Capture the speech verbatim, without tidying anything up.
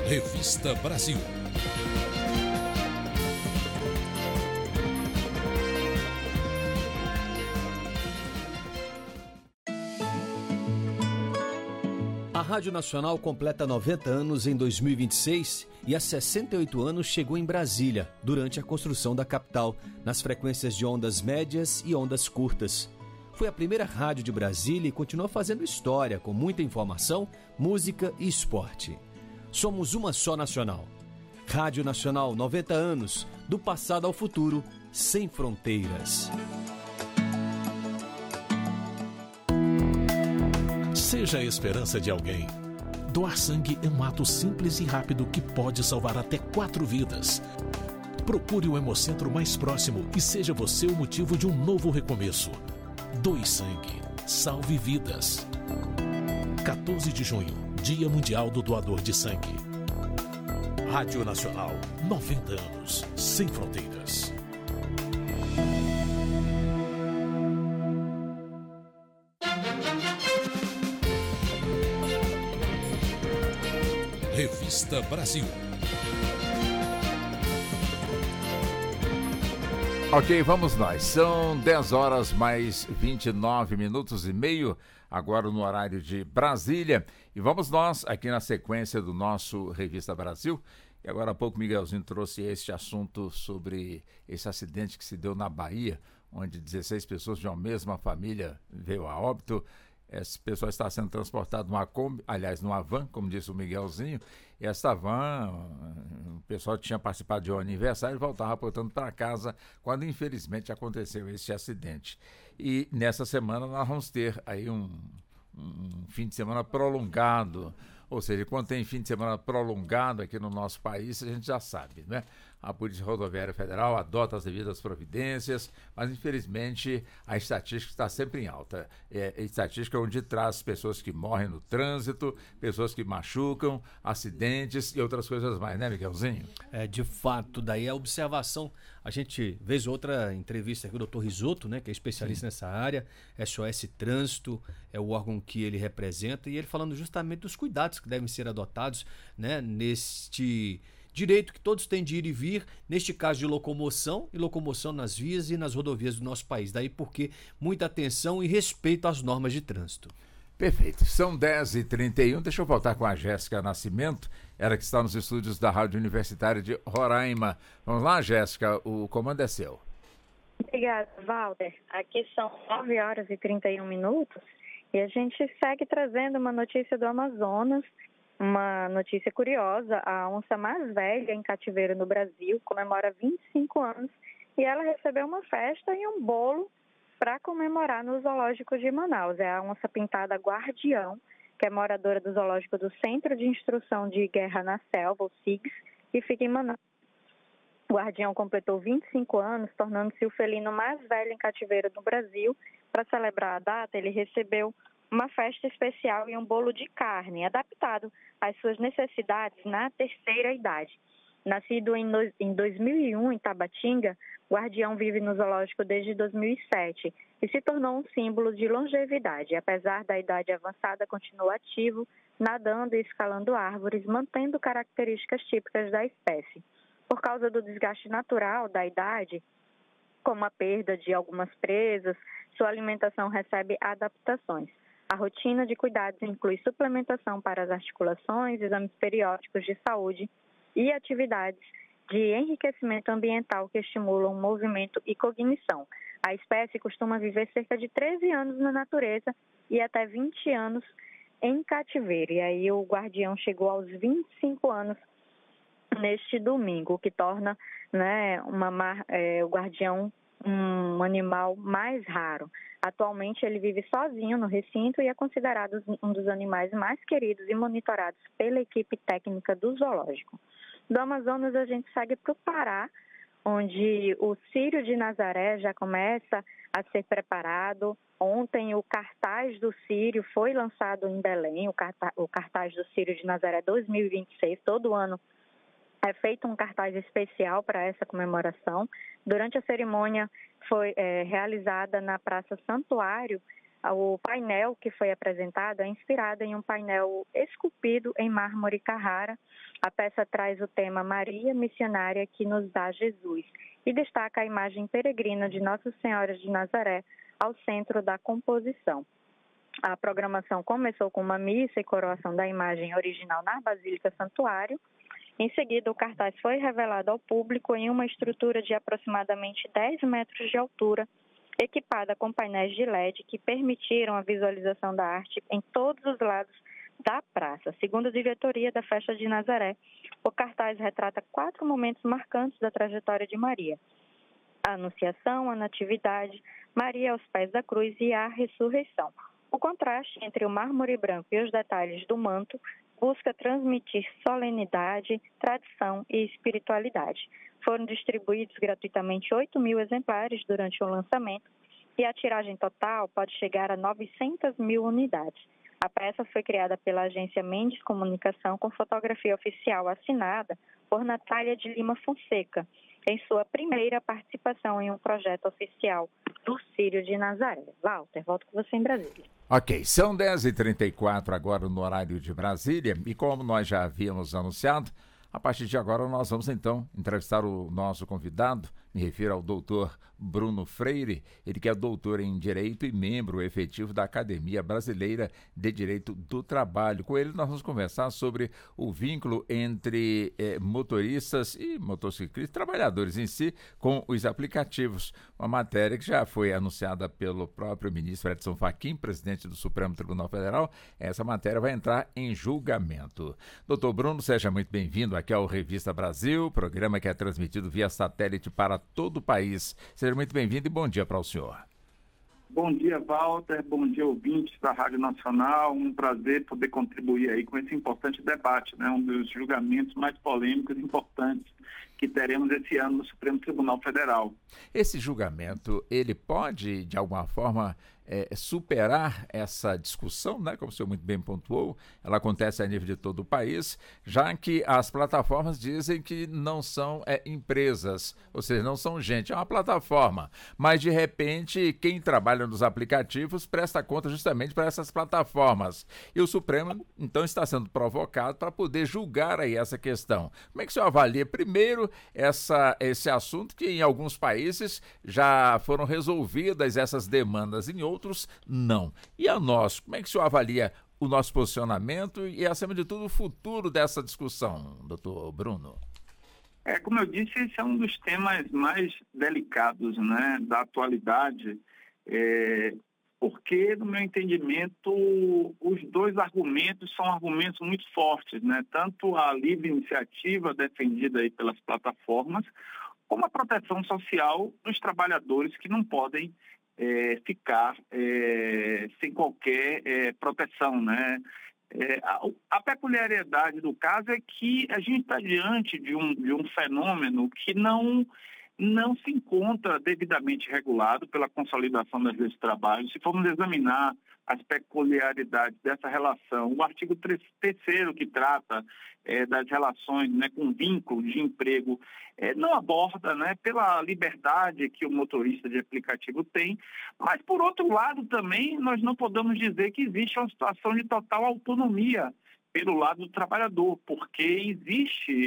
Revista Brasil. A Rádio Nacional completa noventa anos em dois mil e vinte e seis e há sessenta e oito anos chegou em Brasília, durante a construção da capital, nas frequências de ondas médias e ondas curtas. Foi a primeira rádio de Brasília e continua fazendo história, com muita informação, música e esporte. Somos uma só nacional. Rádio Nacional, noventa anos, do passado ao futuro, sem fronteiras. Seja a esperança de alguém. Doar sangue é um ato simples e rápido que pode salvar até quatro vidas. Procure o Hemocentro mais próximo e seja você o motivo de um novo recomeço. Doe sangue. Salve vidas. quatorze de junho, Dia Mundial do Doador de Sangue. Rádio Nacional, noventa anos, sem fronteiras. Revista Brasil. Ok, vamos nós. São dez horas mais vinte e nove minutos e meio, agora no horário de Brasília. E vamos nós, aqui na sequência do nosso Revista Brasil. E agora há pouco o Miguelzinho trouxe este assunto sobre esse acidente que se deu na Bahia, onde dezesseis pessoas de uma mesma família veio a óbito. Esse pessoal está sendo transportado numa Kombi, aliás, numa van, como disse o Miguelzinho. E essa van, o pessoal tinha participado de um aniversário e voltava voltando para casa quando, infelizmente, aconteceu esse acidente. E nessa semana nós vamos ter aí um, um fim de semana prolongado. Ou seja, quando tem fim de semana prolongado aqui no nosso país, a gente já sabe, né? A Polícia Rodoviária Federal adota as devidas providências, mas infelizmente a estatística está sempre em alta. É, a estatística onde traz pessoas que morrem no trânsito, pessoas que machucam, acidentes e outras coisas mais, né, Miguelzinho? É, de fato, daí a observação, a gente vez outra entrevista com o doutor Risotto, né, que é especialista Sim. nessa área, S O S Trânsito, é o órgão que ele representa, e ele falando justamente dos cuidados que devem ser adotados, né, neste direito que todos têm de ir e vir, neste caso de locomoção e locomoção nas vias e nas rodovias do nosso país. Daí porque muita atenção e respeito às normas de trânsito. Perfeito. São dez e trinta e um. Deixa eu voltar com a Jéssica Nascimento, ela que está nos estúdios da Rádio Universitária de Roraima. Vamos lá, Jéssica, o comando é seu. Obrigada, Walter. Aqui são nove horas e trinta e um minutos e a gente segue trazendo uma notícia do Amazonas. Uma notícia curiosa: a onça mais velha em cativeiro no Brasil comemora vinte e cinco anos e ela recebeu uma festa e um bolo para comemorar no zoológico de Manaus. É a onça pintada Guardião, que é moradora do zoológico do Centro de Instrução de Guerra na Selva, o SIGS, que fica em Manaus. O Guardião completou vinte e cinco anos, tornando-se o felino mais velho em cativeiro no Brasil. Para celebrar a data, ele recebeu uma festa especial e um bolo de carne, adaptado às suas necessidades na terceira idade. Nascido em dois mil e um em Tabatinga, o Guardião vive no zoológico desde dois mil e sete e se tornou um símbolo de longevidade. Apesar da idade avançada, continua ativo, nadando e escalando árvores, mantendo características típicas da espécie. Por causa do desgaste natural da idade, como a perda de algumas presas, sua alimentação recebe adaptações. A rotina de cuidados inclui suplementação para as articulações, exames periódicos de saúde e atividades de enriquecimento ambiental que estimulam o movimento e cognição. A espécie costuma viver cerca de treze anos na natureza e até vinte anos em cativeiro. E aí o Guardião chegou aos vinte e cinco anos neste domingo, o que torna, né, uma, é, o Guardião um animal mais raro. Atualmente ele vive sozinho no recinto e é considerado um dos animais mais queridos e monitorados pela equipe técnica do zoológico. Do Amazonas a gente segue para o Pará, onde o Círio de Nazaré já começa a ser preparado. Ontem o cartaz do Círio foi lançado em Belém, o cartaz, o cartaz do Círio de Nazaré dois mil e vinte e seis, todo ano é feito um cartaz especial para essa comemoração. Durante a cerimônia foi é, realizada na Praça Santuário, O painel que foi apresentado é inspirado em um painel esculpido em mármore Carrara. A peça traz o tema Maria, missionária que nos dá Jesus, e destaca a imagem peregrina de Nossa Senhora de Nazaré ao centro da composição. A programação começou com uma missa e coroação da imagem original na Basílica Santuário. Em seguida, o cartaz foi revelado ao público em uma estrutura de aproximadamente dez metros de altura, equipada com painéis de L E D que permitiram a visualização da arte em todos os lados da praça. Segundo a diretoria da Festa de Nazaré, o cartaz retrata quatro momentos marcantes da trajetória de Maria: a Anunciação, a Natividade, Maria aos pés da cruz e a ressurreição. O contraste entre o mármore branco e os detalhes do manto busca transmitir solenidade, tradição e espiritualidade. Foram distribuídos gratuitamente oito mil exemplares durante o lançamento e a tiragem total pode chegar a novecentas mil unidades. A peça foi criada pela agência Mendes Comunicação com fotografia oficial assinada por Natália de Lima Fonseca, em sua primeira participação em um projeto oficial do Círio de Nazaré. Walter, volto com você em Brasília. Ok, são dez e trinta e quatro agora no horário de Brasília e como nós já havíamos anunciado, a partir de agora nós vamos então entrevistar o nosso convidado, me refiro ao doutor Bruno Freire, ele que é doutor em Direito e membro efetivo da Academia Brasileira de Direito do Trabalho. Com ele nós vamos conversar sobre o vínculo entre eh, motoristas e motociclistas, trabalhadores em si, com os aplicativos. Uma matéria que já foi anunciada pelo próprio ministro Edson Fachin, presidente do Supremo Tribunal Federal. Essa matéria vai entrar em julgamento. Doutor Bruno, seja muito bem-vindo aqui ao Revista Brasil, programa que é transmitido via satélite para todo o país. Seja muito bem-vindo e bom dia para o senhor. Bom dia, Walter. Bom dia, ouvintes da Rádio Nacional. Um prazer poder contribuir aí com esse importante debate, né? Um dos julgamentos mais polêmicos e importantes que teremos esse ano no Supremo Tribunal Federal. Esse julgamento, ele pode, de alguma forma, é, superar essa discussão, né? Como o senhor muito bem pontuou, ela acontece a nível de todo o país, já que as plataformas dizem que não são é, empresas, ou seja, não são gente, é uma plataforma, mas de repente quem trabalha nos aplicativos presta conta justamente para essas plataformas. E o Supremo, então, está sendo provocado para poder julgar aí essa questão. Como é que o senhor avalia, primeiro, essa, esse assunto que em alguns países já foram resolvidas essas demandas, em outros não. E a nós, como é que o senhor avalia o nosso posicionamento e, acima de tudo, o futuro dessa discussão, doutor Bruno? É, como eu disse, esse é um dos temas mais delicados, né, da atualidade, é, porque, no meu entendimento, os dois argumentos são argumentos muito fortes, né, tanto a livre iniciativa defendida aí pelas plataformas, como a proteção social dos trabalhadores que não podem É, ficar é, sem qualquer é, proteção, né? É, a, a peculiaridade do caso é que a gente está diante de um, de um fenômeno que não, não se encontra devidamente regulado pela consolidação das leis de trabalho. Se formos examinar as peculiaridades dessa relação, o artigo terceiro que trata é, das relações, né, com vínculo de emprego, é, não aborda, né, pela liberdade que o motorista de aplicativo tem, mas por outro lado também nós não podemos dizer que existe uma situação de total autonomia pelo lado do trabalhador, porque existe